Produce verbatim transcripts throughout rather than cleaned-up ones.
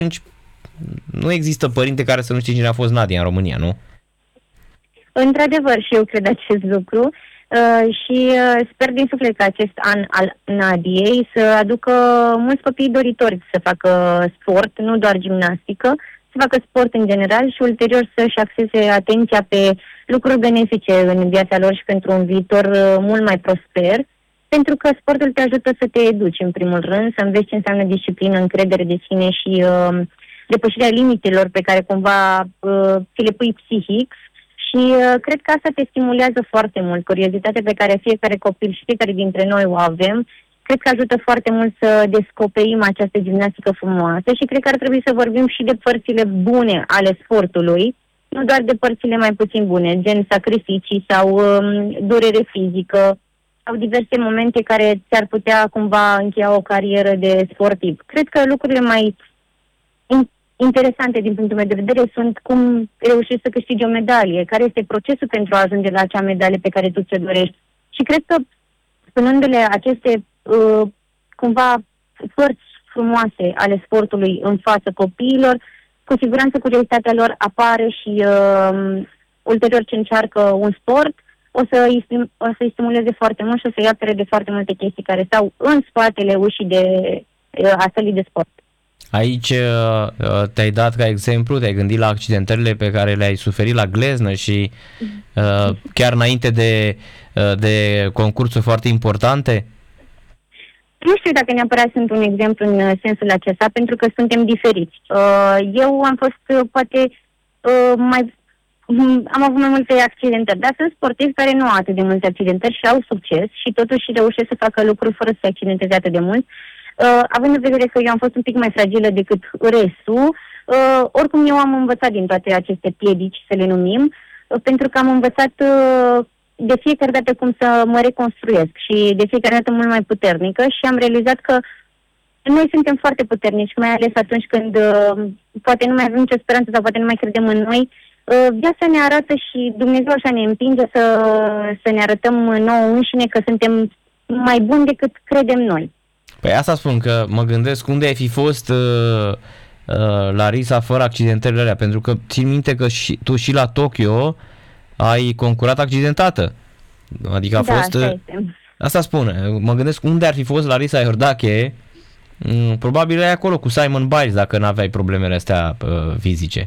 atunci nu există părinte care să nu știe cine a fost Nadia în România, nu? Într-adevăr, și eu cred acest lucru uh, și uh, sper din suflet că acest an al Nadiei să aducă mulți copii doritori să facă sport, nu doar gimnastică, să facă sport în general și ulterior să-și axeze atenția pe lucruri benefice în viața lor și pentru un viitor uh, mult mai prosper, pentru că sportul te ajută să te educi în primul rând, să înveți ce înseamnă disciplină, încredere de sine și uh, depășirea limitelor pe care cumva uh, ți le pui psihic. Și uh, cred că asta te stimulează foarte mult. Curiozitatea pe care fiecare copil și fiecare dintre noi o avem, cred că ajută foarte mult să descoperim această gimnastică frumoasă și cred că ar trebui să vorbim și de părțile bune ale sportului, nu doar de părțile mai puțin bune, gen sacrificii sau um, durere fizică sau diverse momente care ți-ar putea cumva încheia o carieră de sportiv. Cred că lucrurile mai interesante din punctul meu de vedere sunt cum reușești să câștigi o medalie, care este procesul pentru a ajunge la acea medalie pe care tu ți-o dorești. Și cred că, spunându-le aceste uh, cumva părți frumoase ale sportului în fața copiilor, cu siguranță curiozitatea lor apare și uh, ulterior ce încearcă un sport, o să îi, o să îi stimuleze foarte mult și o să-i apere de foarte multe chestii care stau în spatele ușii de uh, a sălii de sport. Aici te-ai dat ca exemplu, te-ai gândit la accidentările pe care le-ai suferit la gleznă și uh, chiar înainte de, de concursuri foarte importante? Nu știu dacă neapărat sunt un exemplu în sensul acesta, pentru că suntem diferiți. Uh, eu am fost poate uh, mai... am avut mai multe accidentări, dar sunt sportivi care nu au atât de multe accidentări și au succes și totuși reușesc să facă lucruri fără să se accidenteze atât de mult. Uh, având în vedere că eu am fost un pic mai fragilă decât restul, uh, oricum eu am învățat din toate aceste piedici, să le numim, uh, pentru că am învățat uh, de fiecare dată cum să mă reconstruiesc și de fiecare dată mult mai puternică și am realizat că noi suntem foarte puternici, mai ales atunci când uh, poate nu mai avem nicio speranță sau poate nu mai credem în noi. Uh, viața ne arată și Dumnezeu așa ne împinge să, să ne arătăm nouă înșine că suntem mai buni decât credem noi. Păi asta spun, că mă gândesc unde ai fi fost uh, uh, Larisa fără accidentările alea, pentru că țin minte că și, tu și la Tokyo ai concurat accidentată. Adică a da, fost... Uh, asta spune, mă gândesc unde ar fi fost Larisa Iordache, um, probabil ai acolo cu Simon Biles dacă n-aveai problemele astea uh, fizice.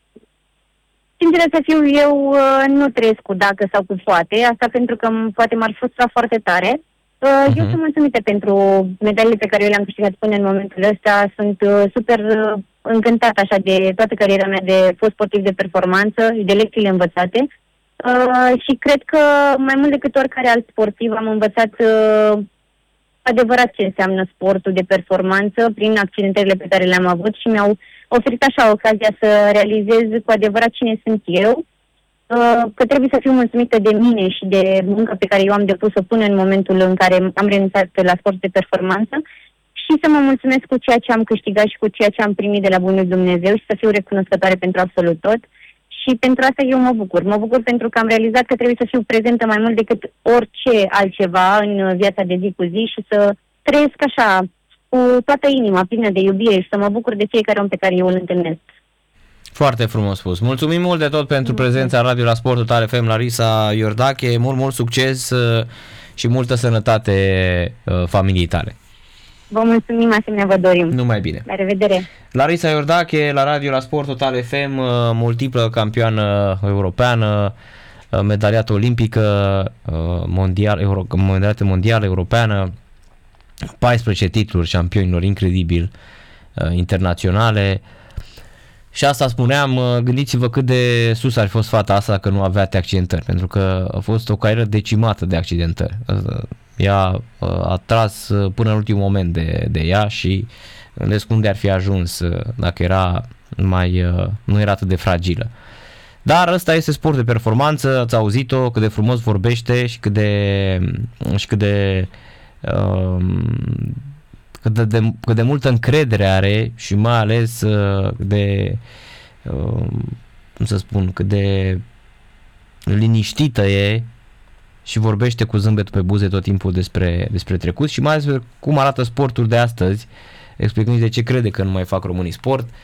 Sincer să fiu, eu uh, nu trăiesc cu dacă sau cu poate, asta pentru că poate m-ar frustra foarte tare. Uh, eu uh-huh. sunt mulțumită pentru medaliile pe care eu le-am câștigat până în momentul ăsta. Sunt uh, super uh, încântată așa de toată cariera mea de fost sportiv de performanță, de lecțiile învățate. Uh, și cred că mai mult decât oricare alt sportiv am învățat uh, adevărat ce înseamnă sportul de performanță prin accidentările pe care le-am avut și mi-au oferit așa ocazia să realizez cu adevărat cine sunt eu, că trebuie să fiu mulțumită de mine și de munca pe care eu am depus-o până în momentul în care am renunțat la sport de performanță și să mă mulțumesc cu ceea ce am câștigat și cu ceea ce am primit de la bunul Dumnezeu și să fiu recunoscătoare pentru absolut tot. Și pentru asta eu mă bucur. Mă bucur pentru că am realizat că trebuie să fiu prezentă mai mult decât orice altceva în viața de zi cu zi și să trăiesc așa, cu toată inima plină de iubire și să mă bucur de fiecare om pe care eu îl întâlnesc. Foarte frumos spus. Mulțumim mult de tot pentru prezența în radio la Sport Total F M, Larisa Iordache. Mult, mult succes și multă sănătate familiei tale. Vă mulțumim, asemenea vă dorim. Numai bine. La revedere. Larisa Iordache la radio la Sport Total F M, multiplă campioană europeană, medaliată olimpică, mondial, euro, medaliată mondială, europeană, paisprezece titluri șampionilor incredibil internaționale. Și asta spuneam, gândiți-vă cât de sus ar fi fost fata asta că nu avea accidentări, pentru că a fost o carieră decimată de accidentări. Ea a tras până în ultimul moment de, de ea și gândesc unde ar fi ajuns dacă era mai, nu era atât de fragilă. Dar ăsta este sport de performanță, ați auzit-o, cât de frumos vorbește și cât de, și cât de um, cât de, de, cât de multă încredere are și mai ales de, cum să spun, cât de liniștită e și vorbește cu zâmbetul pe buze tot timpul despre, despre trecut și mai ales cum arată sportul de astăzi, explicând de ce crede că nu mai fac românii sport.